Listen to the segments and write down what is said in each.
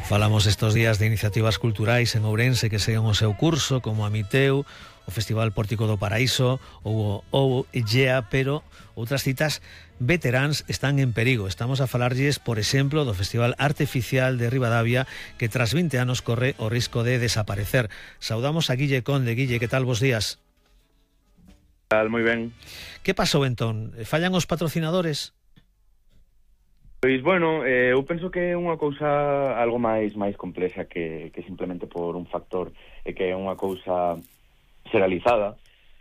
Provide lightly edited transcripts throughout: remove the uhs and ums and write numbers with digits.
Falamos estes días de iniciativas culturais en Ourense que seguen o seu curso, como a Miteu, o Festival Pórtico do Paraíso ou IGEA, pero outras citas veteráns están en perigo. Estamos a falarlles, por exemplo, do Festival Arteficial de Ribadavia, que tras 20 anos corre o risco de desaparecer. Saudamos a Guille Conde. Guille, que tal, bos días? Tal, moi ben. Que pasou entón? Fallan os patrocinadores? Pois, bueno, eu penso que é unha cousa algo máis complexa que simplemente por un factor, que é unha cousa xeralizada.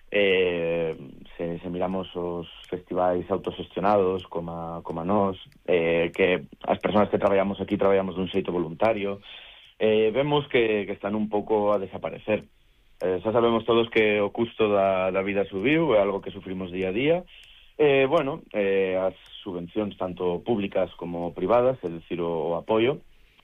Se miramos os festivais autoxestionados como a nós, que as persoas que traballamos aquí traballamos dun xeito voluntario, vemos que están un pouco a desaparecer. Xa sabemos todos que o custo da vida subiu, é algo que sufrimos día a día. As subvencións tanto públicas como privadas, é dicir, o apoio,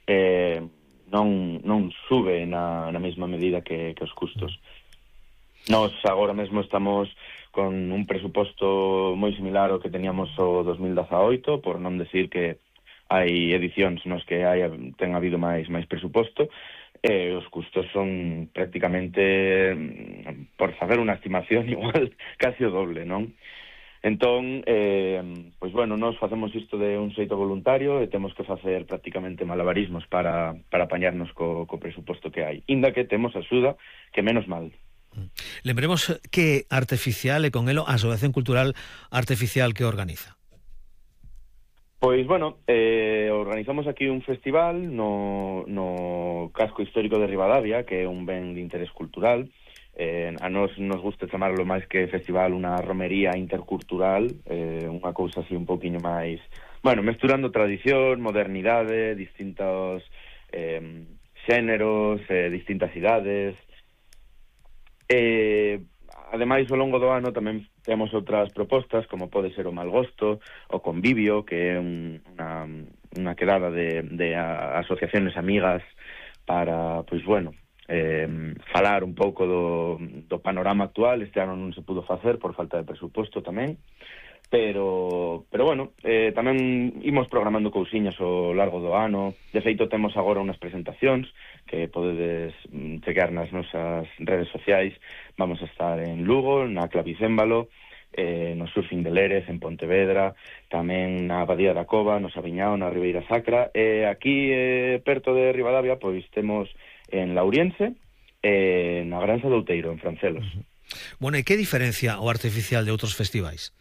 non sube na mesma medida que os custos. Nós agora mesmo estamos con un presuposto moi similar ao que teníamos o 2018, por non decir que hai edicións nos que ten habido máis presuposto. Os custos son prácticamente, por facer unha estimación, igual casi o doble, non? Entón, nós facemos isto de un xeito voluntario e temos que facer prácticamente malabarismos para apañarnos co presuposto que hai. Inda que temos axuda, que menos mal. Lembremos que Arteficial e con elo a Asociación Cultural Arteficial que organiza. Pois, organizamos aquí un festival no casco histórico de Ribadavia, que é un ben de interés cultural. A nos gusta chamarlo máis que festival unha romería intercultural, unha cousa así un poquinho máis, mesturando tradición, modernidade, distintos xéneros, distintas idades. Ademais, ao longo do ano tamén temos outras propostas, como pode ser o Malgosto, o Convivio, que é unha quedada de asociaciones amigas para, falar un pouco do panorama actual. Este ano non se pudo facer por falta de presuposto tamén, pero tamén imos programando cousiñas ao largo do ano. De feito, temos agora unhas presentacións que podedes checar nas nosas redes sociais. Vamos a estar en Lugo, na Clavicémbalo, no Surfing de Lérez, en Pontevedra, tamén na Abadía da Cova, no Sabiñao, na Ribeira Sacra. Aquí, perto de Ribadavia, pois temos en Lauriense, na Granxa de Outeiro, en Francelos. Bueno, e que diferencia o Arteficial de outros festivais?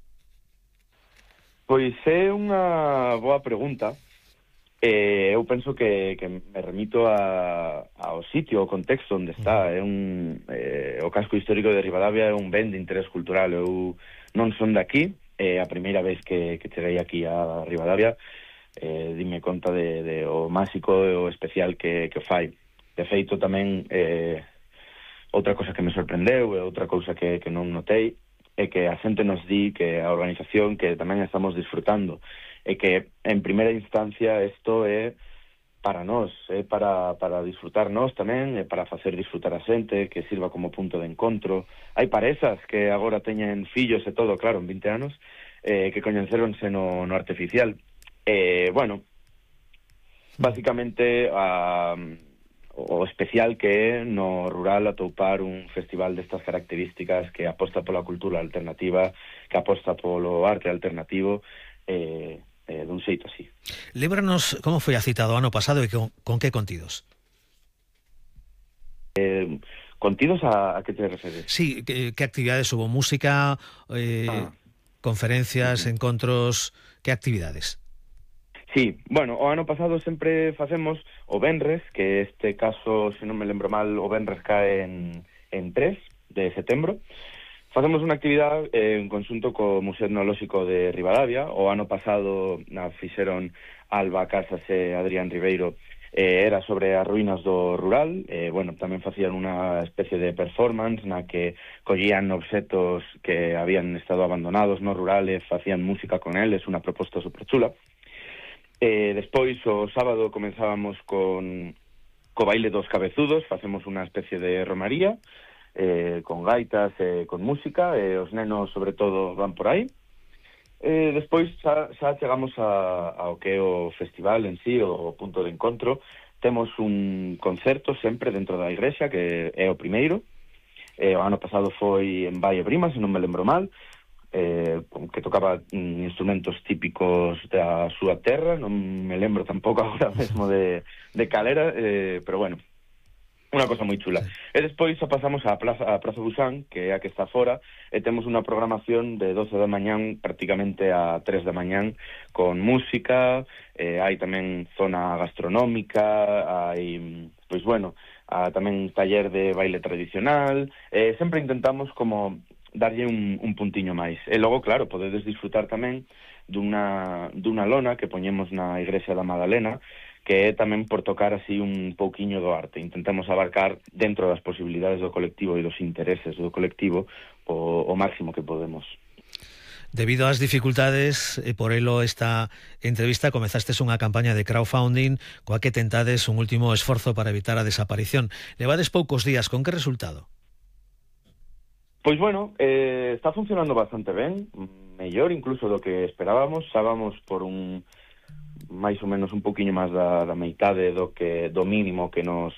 Pois é unha boa pregunta. Eu penso que me remito ao sitio, ao contexto onde está. O casco histórico de Ribadavia é un ben de interés cultural. Eu non son de aquí, a primeira vez que cheguei aquí a Ribadavia, dime conta de o máxico e o especial que o fai. De feito, tamén outra cosa que me sorprendeu e outra cousa que non notei é que a xente nos di que a organización que tamén estamos disfrutando é que en primeira instancia isto é para nós, é para disfrutar nós tamén, é para facer disfrutar a xente, que sirva como punto de encontro. Hai parezas que agora teñen fillos e todo, claro, en 20 anos, que coñeceronse no Arteficial. Basicamente o especial que é no rural atoupar un festival destas características que aposta pola cultura alternativa, que aposta polo arte alternativo, dun xeito así. Lébranos como foi a cita do ano pasado e con que contidos? Contidos a que te referes? Sí, que actividades hubo? Música, conferencias, encontros, que actividades? Sí, o ano pasado sempre facemos o Venres, que este caso, se non me lembro mal, o Venres cae en 3 de setembro. Facemos unha actividade en conxunto co Museo Etnolóxico de Ribadavia. O ano pasado fixeron Alba Casas e Adrián Ribeiro, era sobre as ruínas do rural. Tamén facían unha especie de performance na que collían obxetos que habían estado abandonados no rural e facían música con eles, unha proposta superchula. Despois, o sábado, comenzábamos co baile dos cabezudos. Facemos unha especie de romaría, con gaitas e con música, e os nenos, sobre todo, van por aí. Despois xa chegamos ao que é o festival en sí, o punto de encontro, temos un concerto sempre dentro da igrexa, que é o primeiro. O ano pasado foi en Valle Brima, se non me lembro mal, que tocaba instrumentos típicos da súa terra, non me lembro tampouco agora mesmo de calera, pero bueno, unha cosa moi chula. E despois pasamos á Praza Busán, que é a que está fora, e temos unha programación de 12 da mañán prácticamente a 3 da mañán, con música, hai tamén zona gastronómica, hai, pois bueno, tamén taller de baile tradicional, sempre intentamos como darlle un puntiño máis. E logo, claro, podedes disfrutar tamén dunha lona que poñemos na Igrexa da Madalena, que é tamén por tocar así un pouquiño do arte. Intentamos abarcar dentro das posibilidades do colectivo e dos intereses do colectivo o máximo que podemos. Debido ás dificultades, e por elo esta entrevista, comezastes unha campaña de crowdfunding coa que tentades un último esforzo para evitar a desaparición. Levades poucos días, con que resultado? Pois bueno, está funcionando bastante ben, mellor incluso do que esperábamos. Sábamos por máis ou menos un poquinho máis da meitade do mínimo que nos